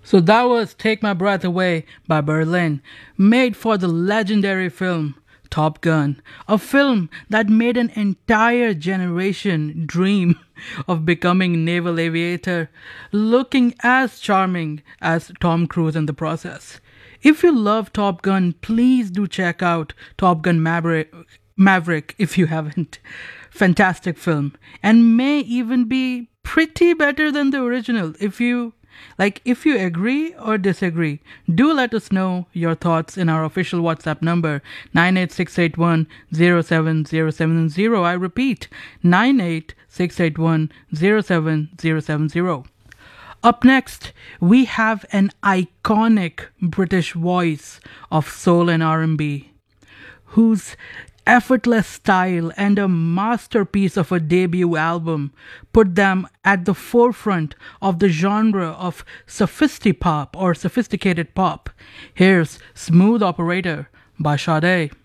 So that was Take My Breath Away by Berlin, made for the legendary film Top Gun, a film that made an entire generation dream of becoming naval aviator, looking as charming as Tom Cruise in the process. If you love Top Gun, please do check out Top Gun Maverick if you haven't. Fantastic film, and may even be pretty better than the original if you agree or disagree. Do let us know your thoughts in our official WhatsApp number 986810770. I repeat, 986810770. Up next, we have an iconic British voice of soul and R&B, whose effortless style and a masterpiece of a debut album put them at the forefront of the genre of sophisti-pop or sophisticated pop. Here's Smooth Operator by Sade.